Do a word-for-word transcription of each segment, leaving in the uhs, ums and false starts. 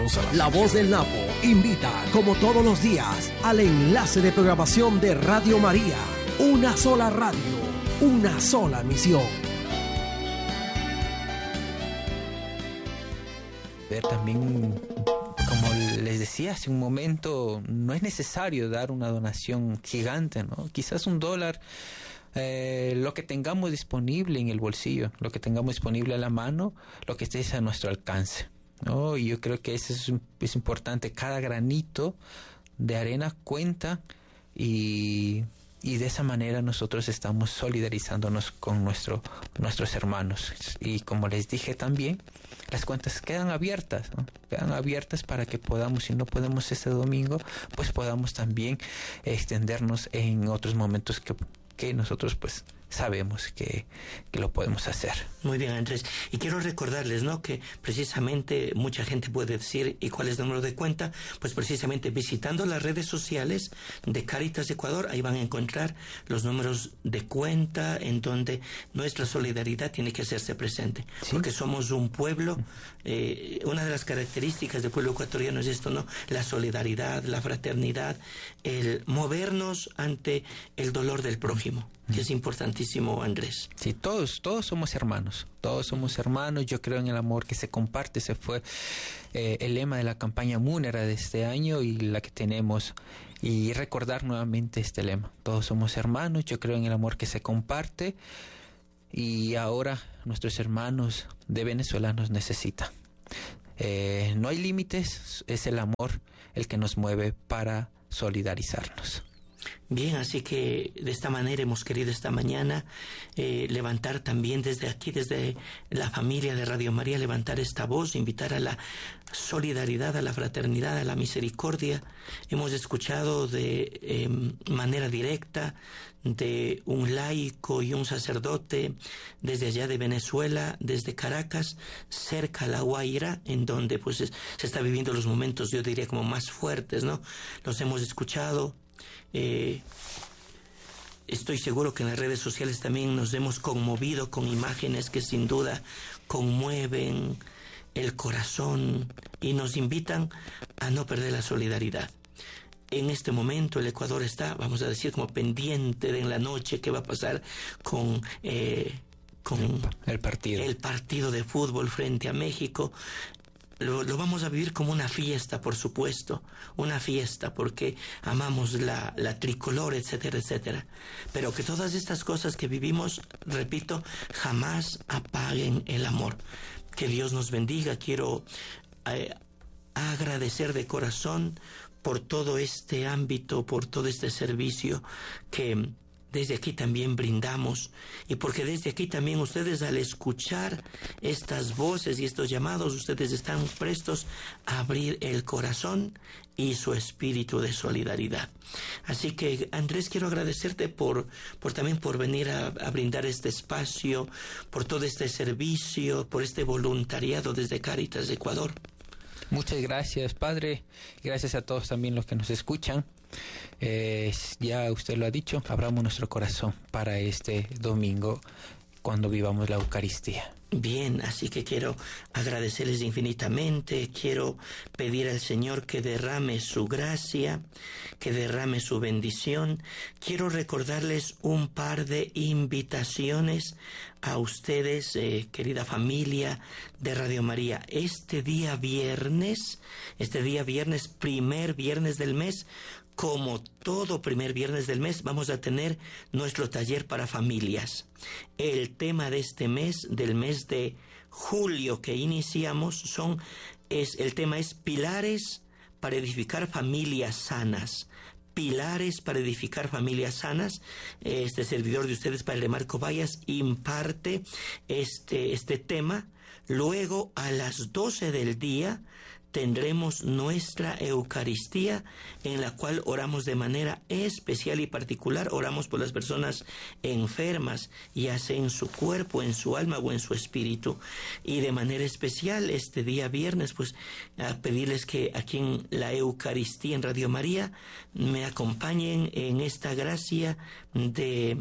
Pausa. La Voz del Napo invita, como todos los días, al enlace de programación de Radio María. Una sola radio, una sola misión. Ver también, como les decía hace un momento, no es necesario dar una donación gigante, ¿no? Quizás un dólar, eh, lo que tengamos disponible en el bolsillo, lo que tengamos disponible a la mano, lo que esté a nuestro alcance, ¿no? Y yo creo que eso es, es importante. Cada granito de arena cuenta, y, y de esa manera nosotros estamos solidarizándonos con nuestro, nuestros hermanos. Y como les dije también, las cuentas quedan abiertas, ¿no? Quedan abiertas para que podamos, si no podemos este domingo, pues podamos también extendernos en otros momentos que, que nosotros pues sabemos que, que lo podemos hacer. Muy bien, Andrés. Y quiero recordarles, ¿no?, que precisamente mucha gente puede decir, ¿y cuál es el número de cuenta? Pues precisamente visitando las redes sociales de Cáritas Ecuador, ahí van a encontrar los números de cuenta en donde nuestra solidaridad tiene que hacerse presente. ¿Sí? Porque somos un pueblo, eh, una de las características del pueblo ecuatoriano es esto, ¿no? La solidaridad, la fraternidad, el movernos ante el dolor del prójimo, que es importantísimo, Andrés. Sí, todos, todos somos hermanos, todos somos hermanos. Yo creo en el amor que se comparte. Ese fue eh, el lema de la campaña Múnera de este año y la que tenemos. Y recordar nuevamente este lema: todos somos hermanos. Yo creo en el amor que se comparte, y ahora nuestros hermanos de Venezuela nos necesitan. Eh, no hay límites, es el amor el que nos mueve para solidarizarnos. Bien, así que de esta manera hemos querido esta mañana eh, levantar también desde aquí, desde la familia de Radio María, levantar esta voz, invitar a la solidaridad, a la fraternidad, a la misericordia. Hemos escuchado de eh, manera directa de un laico y un sacerdote desde allá de Venezuela, desde Caracas, cerca a La Guaira, en donde pues es, se está viviendo los momentos, yo diría, como más fuertes, ¿no? Los hemos escuchado. Eh, estoy seguro que en las redes sociales también nos hemos conmovido con imágenes que sin duda conmueven el corazón y nos invitan a no perder la solidaridad. En este momento el Ecuador está, vamos a decir, como pendiente de en la noche qué va a pasar con, eh, con el partido. el partido de fútbol frente a México. Lo, lo vamos a vivir como una fiesta, por supuesto, una fiesta, porque amamos la, la tricolor, etcétera, etcétera. Pero que todas estas cosas que vivimos, repito, jamás apaguen el amor. Que Dios nos bendiga. Quiero eh, agradecer de corazón por todo este ámbito, por todo este servicio que desde aquí también brindamos, y porque desde aquí también ustedes, al escuchar estas voces y estos llamados, ustedes están prestos a abrir el corazón y su espíritu de solidaridad. Así que, Andrés, quiero agradecerte por, por también por venir a, a brindar este espacio, por todo este servicio, por este voluntariado desde Cáritas Ecuador. Muchas gracias, Padre. Gracias a todos también los que nos escuchan. Eh, ya usted lo ha dicho, abramos nuestro corazón para este domingo cuando vivamos la Eucaristía. Bien, así que quiero agradecerles infinitamente, quiero pedir al Señor que derrame su gracia, que derrame su bendición. Quiero recordarles un par de invitaciones a ustedes, eh, querida familia de Radio María. Este día viernes, este día viernes, primer viernes del mes, como todo primer viernes del mes, vamos a tener nuestro taller para familias. El tema de este mes, del mes de julio que iniciamos, son, es, el tema es pilares para edificar familias sanas. Pilares para edificar familias sanas. Este servidor de ustedes, Padre Marco Vallas, imparte este, este tema. Luego, a las doce del día, tendremos nuestra Eucaristía, en la cual oramos de manera especial y particular. Oramos por las personas enfermas, ya sea en su cuerpo, en su alma o en su espíritu. Y de manera especial, este día viernes, pues, a pedirles que aquí en la Eucaristía, en Radio María, me acompañen en esta gracia de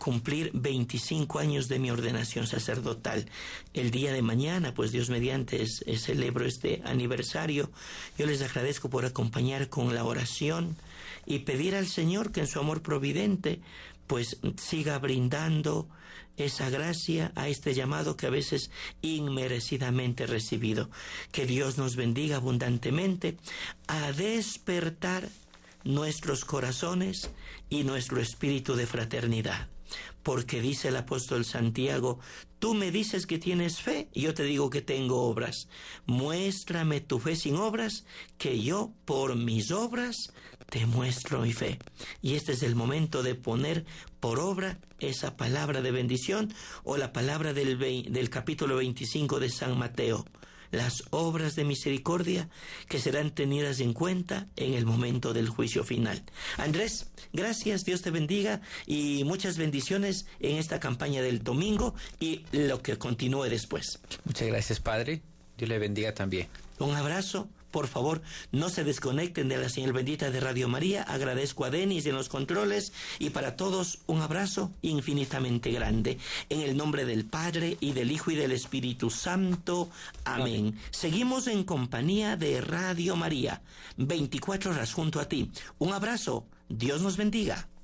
cumplir veinticinco años de mi ordenación sacerdotal. El día de mañana, pues Dios mediante, es, es celebro este aniversario. Yo les agradezco por acompañar con la oración y pedir al Señor que en su amor providente pues siga brindando esa gracia a este llamado que a veces inmerecidamente he recibido. Que Dios nos bendiga abundantemente a despertar nuestros corazones y nuestro espíritu de fraternidad. Porque dice el apóstol Santiago, tú me dices que tienes fe y yo te digo que tengo obras. Muéstrame tu fe sin obras, que yo por mis obras te muestro mi fe. Y este es el momento de poner por obra esa palabra de bendición o la palabra del, del capítulo veinticinco de San Mateo. Las obras de misericordia que serán tenidas en cuenta en el momento del juicio final. Andrés, gracias, Dios te bendiga y muchas bendiciones en esta campaña del domingo y lo que continúe después. Muchas gracias, Padre. Dios le bendiga también. Un abrazo. Por favor, no se desconecten de la señal bendita de Radio María. Agradezco a Denis en los controles y para todos un abrazo infinitamente grande. En el nombre del Padre y del Hijo y del Espíritu Santo. Amén. Amén. Seguimos en compañía de Radio María. veinticuatro horas junto a ti. Un abrazo. Dios nos bendiga.